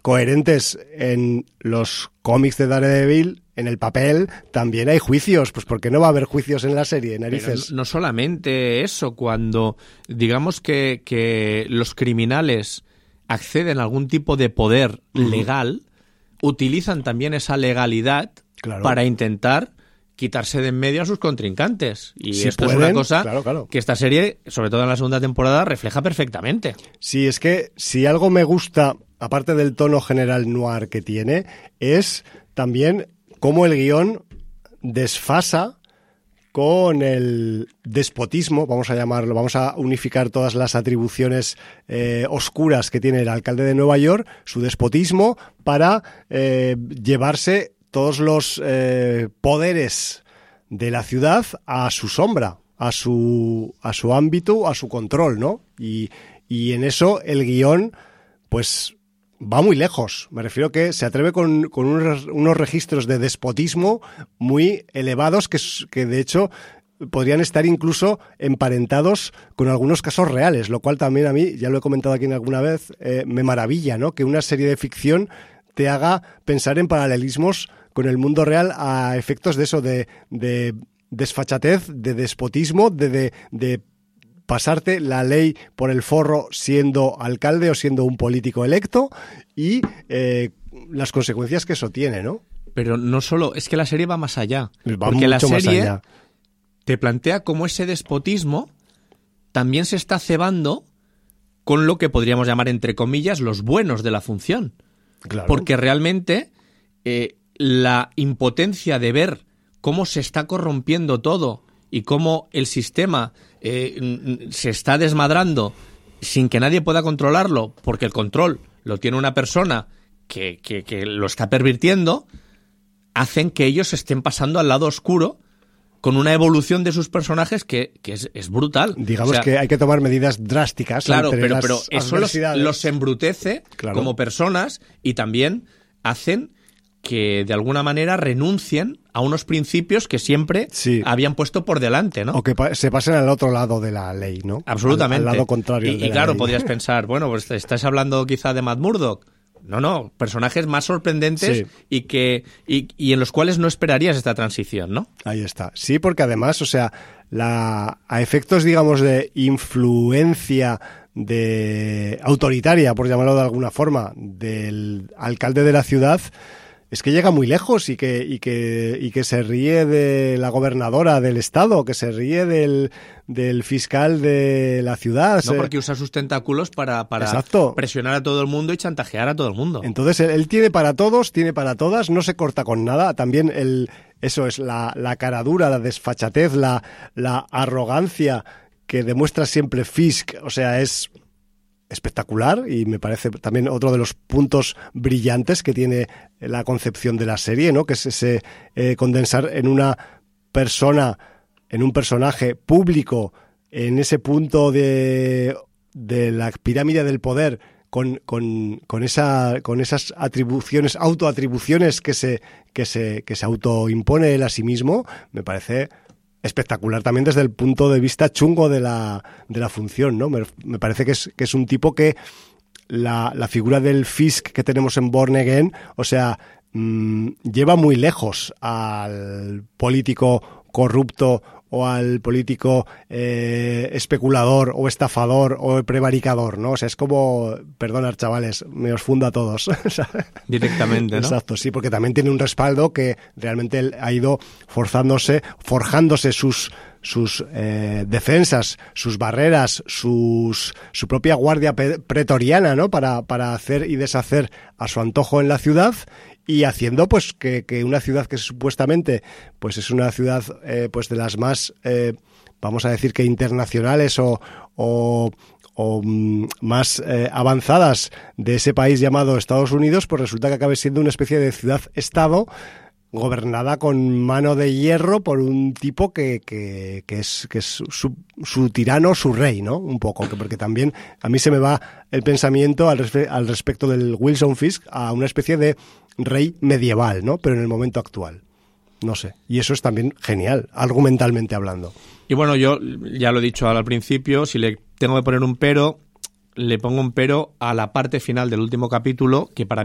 coherentes en los cómics de Daredevil, en el papel también hay juicios. Pues ¿por qué no va a haber juicios en la serie, narices? Pero no solamente eso, cuando digamos que los criminales acceden a algún tipo de poder legal, utilizan también esa legalidad para intentar quitarse de en medio a sus contrincantes. Y si esto pueden, es una cosa claro. que esta serie, sobre todo en la segunda temporada, refleja perfectamente. Sí, es que si algo me gusta, aparte del tono general noir que tiene, es también cómo el guión desfasa con el despotismo, vamos a llamarlo, vamos a unificar todas las atribuciones oscuras que tiene el alcalde de Nueva York, su despotismo, para llevarse todos los poderes de la ciudad a su sombra, a su ámbito, a su control, ¿no? Y en eso el guión, pues, va muy lejos. Me refiero que se atreve con unos registros de despotismo muy elevados que de hecho podrían estar incluso emparentados con algunos casos reales, lo cual también a mí, ya lo he comentado aquí alguna vez, me maravilla, ¿no? Que una serie de ficción te haga pensar en paralelismos con el mundo real a efectos de eso, de desfachatez, de despotismo, de pasarte la ley por el forro siendo alcalde o siendo un político electo y las consecuencias que eso tiene, ¿no? Pero no solo, es que la serie va más allá. Va porque la mucho más serie allá. Te plantea cómo ese despotismo también se está cebando con lo que podríamos llamar, entre comillas, los buenos de la función. Claro. Porque realmente la impotencia de ver cómo se está corrompiendo todo y cómo el sistema se está desmadrando sin que nadie pueda controlarlo, porque el control lo tiene una persona que lo está pervirtiendo, hacen que ellos estén pasando al lado oscuro con una evolución de sus personajes que es brutal. Digamos, o sea, que hay que tomar medidas drásticas. Claro, pero eso los embrutece como personas y también hacen que de alguna manera renuncien a unos principios que siempre habían puesto por delante, ¿no? O que se pasen al otro lado de la ley, ¿no? Absolutamente. Al lado contrario de la claro, ley. podrías pensar, bueno, pues estás hablando quizá de Matt Murdock. No, personajes más sorprendentes y en los cuales no esperarías esta transición, ¿no? Ahí está. Sí, porque además, o sea, a efectos, digamos, de influencia autoritaria, por llamarlo de alguna forma, del alcalde de la ciudad, es que llega muy lejos y que se ríe de la gobernadora del estado, que se ríe del fiscal de la ciudad. No, porque usa sus tentáculos para presionar a todo el mundo y chantajear a todo el mundo. Entonces, él tiene para todos, tiene para todas, no se corta con nada. También eso es la caradura, la desfachatez, la arrogancia que demuestra siempre Fisk. O sea, es espectacular y me parece también otro de los puntos brillantes que tiene la concepción de la serie, ¿no? Que es ese condensar en una persona, en un personaje público, en ese punto de la pirámide del poder, con esas atribuciones, autoatribuciones que se autoimpone él a sí mismo. Me parece espectacular también desde el punto de vista chungo de la función, ¿no? Me parece que es un tipo que la figura del Fisk que tenemos en Born Again, o sea, lleva muy lejos al político corrupto o al político especulador o estafador o prevaricador, ¿no? O sea, es como, perdonad chavales, me os fundo a todos. Directamente, ¿no? Exacto, sí, porque también tiene un respaldo que realmente él ha ido forjándose sus defensas, sus barreras, su propia guardia pretoriana, ¿no? Para hacer y deshacer a su antojo en la ciudad. Y haciendo pues que una ciudad que supuestamente pues es una ciudad pues de las más vamos a decir que internacionales o más avanzadas de ese país llamado Estados Unidos, pues resulta que acabe siendo una especie de ciudad-estado gobernada con mano de hierro por un tipo que es su tirano, su rey, ¿no? Un poco, porque también a mí se me va el pensamiento al respecto del Wilson Fisk a una especie de rey medieval, ¿no? Pero en el momento actual. No sé. Y eso es también genial, argumentalmente hablando. Y bueno, yo ya lo he dicho al principio, si le tengo que poner un pero, le pongo un pero a la parte final del último capítulo, que para